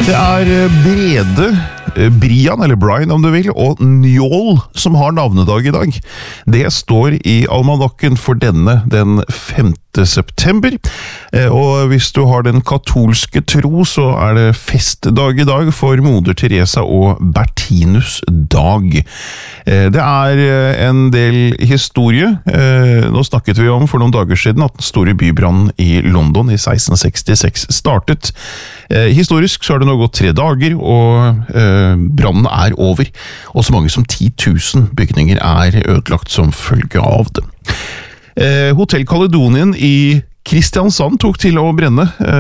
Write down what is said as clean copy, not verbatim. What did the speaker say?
Det Brede, Brian, eller Brian om du vil, og Njål som har navnedag i dag. Det står i almanakken for denne den 5. september, og hvis du har den katolske tro, så det festdag i dag for Moder Teresa og Bertinus dag. Det en del historie. Nå snakket vi om for noen dager siden at den store bybrannen i London i 1666 startet. Historisk så det nå gått 3 dager, og brannen over, og så mange som 10 000 bygninger ødelagt som følge av det. Hotell Caledonien i Kristiansand tok til å brenne